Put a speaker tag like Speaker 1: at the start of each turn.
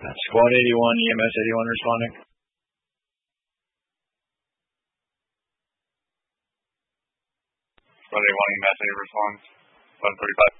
Speaker 1: Squad 81, EMS 81 responding.
Speaker 2: Squad 81, EMS 80 responds. 1135